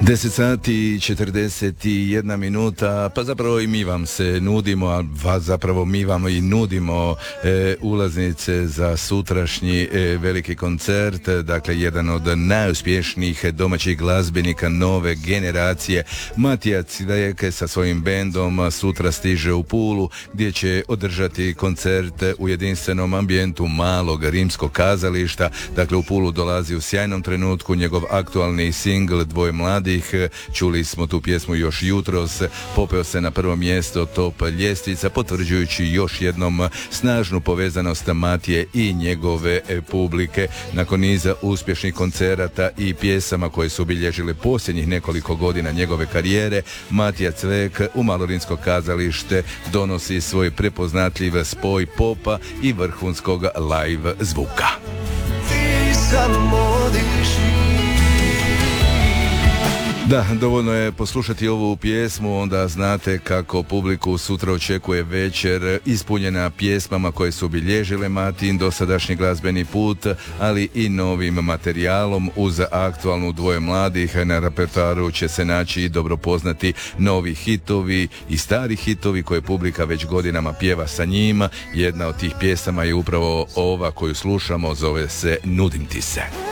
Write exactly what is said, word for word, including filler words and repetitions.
deset sati i četrdeset jedna minuta, pa zapravo i mi vam se nudimo, a vas zapravo mi vam i nudimo e, ulaznice za sutrašnji e, veliki koncert, dakle jedan od najuspješnijih domaćih glazbenika nove generacije, Matija Cvek sa svojim bendom sutra stiže u Pulu, gdje će održati koncert u jedinstvenom ambijentu malog rimskog kazališta. Dakle, u Pulu dolazi u sjajnom trenutku njegov aktualni singl Dvoje mladih. Čuli smo tu pjesmu još jutros, popeo se na prvo mjesto top ljestvica, potvrđujući još jednom snažnu povezanost Matije i njegove publike. Nakon niza uspješnih koncerata i pjesama koje su obilježile posljednjih nekoliko godina njegove karijere, Matija Cvek u malo rimsko kazalište donosi svoj prepoznatljiv spoj popa i vrhunskog live zvuka. Ti samo diši. Da, dovoljno je poslušati ovu pjesmu, onda znate kako publiku sutra očekuje večer ispunjena pjesmama koje su obilježile Matin dosadašnji glazbeni put, ali i novim materijalom. Uz aktualnu Dvoje mladih na repertoaru će se naći i dobro poznati novi hitovi i stari hitovi koje publika već godinama pjeva sa njima. Jedna od tih pjesama je upravo ova koju slušamo, zove se Nudim ti se.